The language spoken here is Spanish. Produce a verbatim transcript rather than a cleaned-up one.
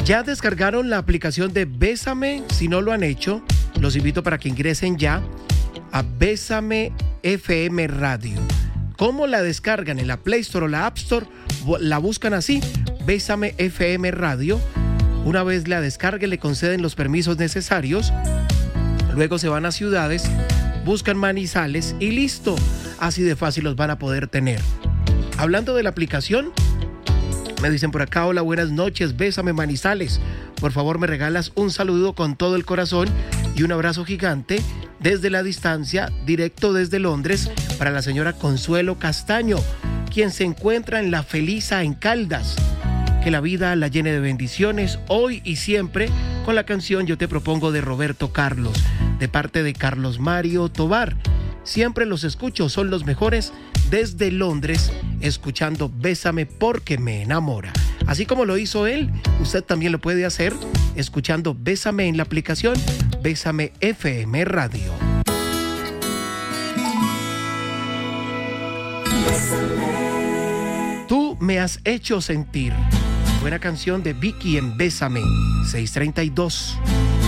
¿Ya descargaron la aplicación de Bésame? Si no lo han hecho, los invito para que ingresen ya a Bésame F M Radio. ¿Cómo la descargan? En la Play Store o la App Store, la buscan así, Bésame F M Radio. Una vez la descarguen, le conceden los permisos necesarios. Luego se van a ciudades, buscan Manizales y listo. Así de fácil los van a poder tener. Hablando de la aplicación, me dicen por acá: hola, buenas noches, Bésame Manizales. Por favor, me regalas un saludo con todo el corazón y un abrazo gigante desde la distancia, directo desde Londres, para la señora Consuelo Castaño, quien se encuentra en La Feliza, en Caldas. Que la vida la llene de bendiciones hoy y siempre, con la canción Yo te propongo de Roberto Carlos, de parte de Carlos Mario Tobar. Siempre los escucho, son los mejores desde Londres, escuchando Bésame porque me enamora. Así como lo hizo él, usted también lo puede hacer escuchando Bésame en la aplicación Bésame F M Radio. Tú me has hecho sentir. Buena canción de Vicky en Bésame, seiscientos treinta y dos.